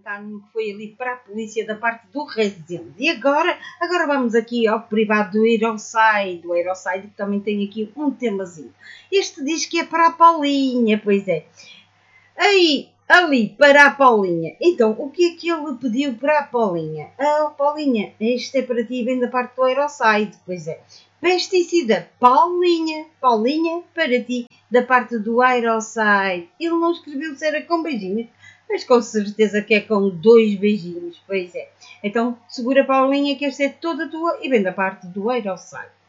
comentar-me que foi ali para a polícia da parte do Rezende. E agora vamos aqui ao privado do Aeroside. O Aeroside que também tem aqui um temazinho. Este diz que é para a Paulinha, pois é. Aí, ali, para a Paulinha. Então, o que é que ele pediu para a Paulinha? Paulinha, isto é para ti, vem da parte do Aeroside. Pois é. Pesticida, Paulinha, para ti, da parte do Aeroside. Ele não escreveu se era com beijinhos, mas com certeza que é com 2 beijinhos. Pois é. Então, segura, Paulinha, que esta é toda tua e vem da parte do Aeroside.